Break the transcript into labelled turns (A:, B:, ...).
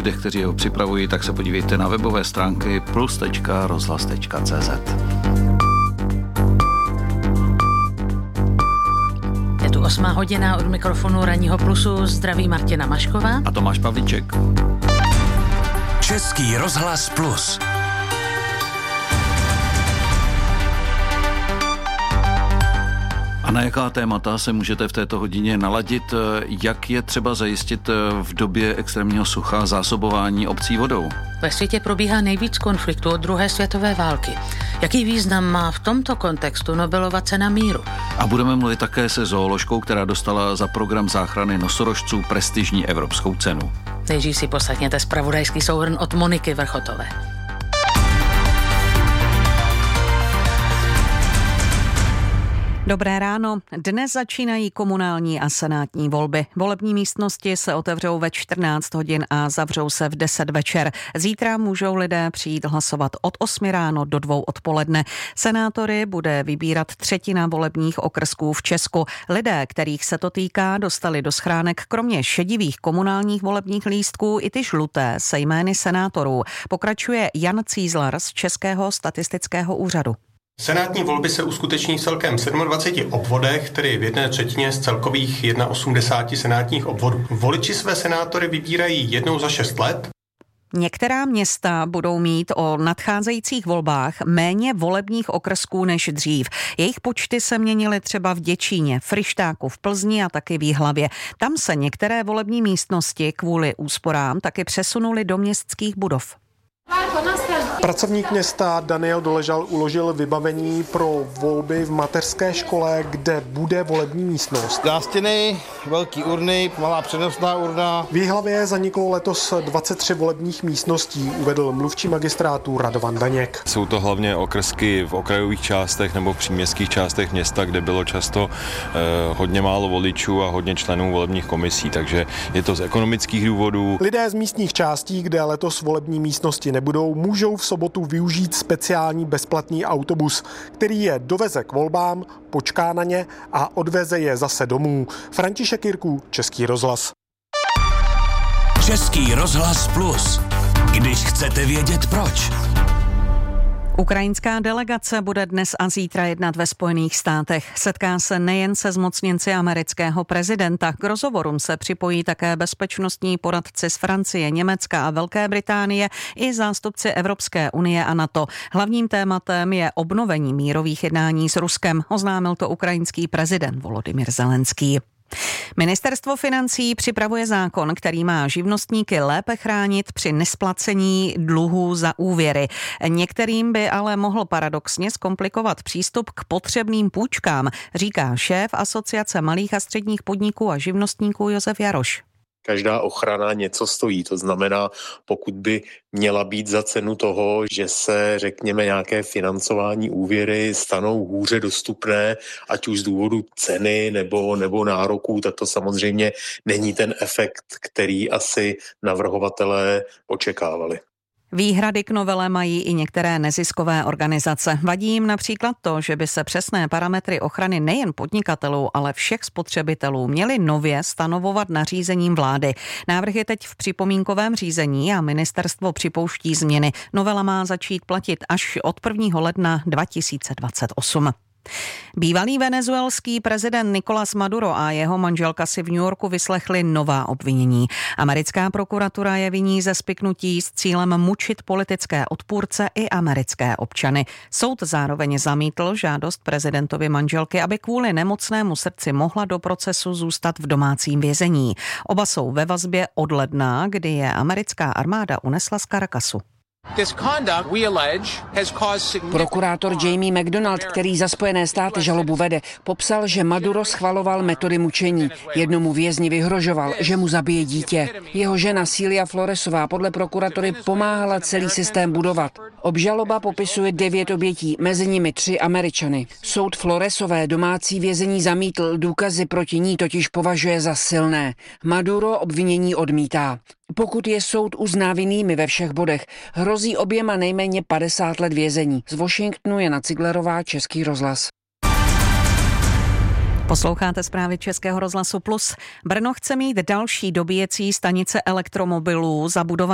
A: lidech, kteří ho připravují, tak se podívejte na webové stránky plus.rozhlas.cz.
B: Je tu 8 hodina, od mikrofonu Ranního Plusu zdraví Martina Mašková
A: a Tomáš Pavlíček.
C: Český rozhlas Plus.
A: A na jaká témata se můžete v této hodině naladit? Jak je třeba zajistit v době extrémního sucha zásobování obcí vodou?
B: Ve světě probíhá nejvíc konfliktů od druhé světové války. Jaký význam má v tomto kontextu Nobelova cena míru?
A: A budeme mluvit také se zooložkou, která dostala za program záchrany nosorožců prestižní evropskou cenu.
B: Nejdřív si poslechněte zpravodajský souhrn od Moniky Vrchotové.
D: Dobré ráno. Dnes začínají komunální a senátní volby. Volební místnosti se otevřou ve 14 hodin a zavřou se v 10 večer. Zítra můžou lidé přijít hlasovat od 8 ráno do 2 odpoledne. Senátory bude vybírat třetina volebních okrsků v Česku. Lidé, kterých se to týká, dostali do schránek kromě šedivých komunálních volebních lístků i ty žluté se jmény senátorů. Pokračuje Jan Cízlar z Českého statistického úřadu.
E: Senátní volby se uskuteční v celkem 27 obvodech, tedy v 1/3 z celkových 81 senátních obvodů. Voliči své senátory vybírají jednou za 6 let.
D: Některá města budou mít o nadcházejících volbách méně volebních okrsků než dřív. Jejich počty se měnily třeba v Děčíně, Fryštáku, v Plzni a taky v Jihlavě. Tam se některé volební místnosti kvůli úsporám taky přesunuly do městských budov.
F: Pracovník města Daniel Doležal uložil vybavení pro volby v mateřské škole, kde bude volební místnost.
G: Nástěny, velký urny, malá přenosná urna.
F: V Jihlavě zaniklo letos 23 volebních místností, uvedl mluvčí magistrátu Radovan Daněk.
H: Jsou to hlavně okrsky v okrajových částech nebo v příměstských částech města, kde bylo často hodně málo voličů a hodně členů volebních komisí, takže je to z ekonomických důvodů.
F: Lidé z místních částí, kde letos volební místnosti nebudou, můžou v sobotu využít speciální bezplatný autobus, který je doveze k volbám, počká na ně a odveze je zase domů. František Jirků, Český rozhlas.
C: Český rozhlas Plus. Když chcete vědět proč.
D: Ukrajinská delegace bude dnes a zítra jednat ve Spojených státech. Setká se nejen se zmocněnci amerického prezidenta. K rozhovorům se připojí také bezpečnostní poradci z Francie, Německa a Velké Británie i zástupci Evropské unie a NATO. Hlavním tématem je obnovení mírových jednání s Ruskem, oznámil to ukrajinský prezident Volodymyr Zelenský. Ministerstvo financí připravuje zákon, který má živnostníky lépe chránit při nesplacení dluhů za úvěry. Některým by ale mohl paradoxně zkomplikovat přístup k potřebným půjčkám, říká šéf Asociace malých a středních podniků a živnostníků Josef Jaroš.
I: Každá ochrana něco stojí, to znamená, pokud by měla být za cenu toho, že se, řekněme, nějaké financování úvěry stanou hůře dostupné, ať už z důvodu ceny nebo nároků, tak to samozřejmě není ten efekt, který asi navrhovatelé očekávali.
D: Výhrady k novele mají i některé neziskové organizace. Vadí jim například to, že by se přesné parametry ochrany nejen podnikatelů, ale všech spotřebitelů měly nově stanovovat nařízením vlády. Návrh je teď v připomínkovém řízení a ministerstvo připouští změny. Novela má začít platit až od 1. ledna 2028. Bývalý venezuelský prezident Nicolás Maduro a jeho manželka si v New Yorku vyslechli nová obvinění. Americká prokuratura je viní ze spiknutí s cílem mučit politické odpůrce i americké občany. Soud zároveň zamítl žádost prezidentovy manželky, aby kvůli nemocnému srdci mohla do procesu zůstat v domácím vězení. Oba jsou ve vazbě od ledna, kdy je americká armáda unesla z Caracasu.
J: Prokurátor Jamie McDonald, který za Spojené státy žalobu vede, popsal, že Maduro schvaloval metody mučení. Jednomu vězni vyhrožoval, že mu zabije dítě. Jeho žena Celia Floresová podle prokuratury pomáhala celý systém budovat. Obžaloba popisuje 9 obětí, mezi nimi 3 Američany. Soud Floresové domácí vězení zamítl, důkazy proti ní totiž považuje za silné. Maduro obvinění odmítá. Pokud je soud uzná vinnými ve všech bodech, hrozí oběma nejméně 50 let vězení. Z Washingtonu Jana Ciglerová, Český rozhlas.
D: Posloucháte zprávy Českého rozhlasu Plus. Brno chce mít další dobíjecí stanice elektromobilů zabudované